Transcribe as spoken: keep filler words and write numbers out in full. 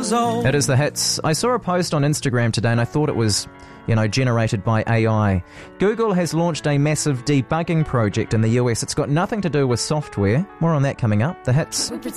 years old. It is the hits. I saw a post on Instagram today and I thought it was, you know, generated by A I. Google has launched a massive debugging project in the U S. It's got nothing to do with software. More on that coming up. The hits.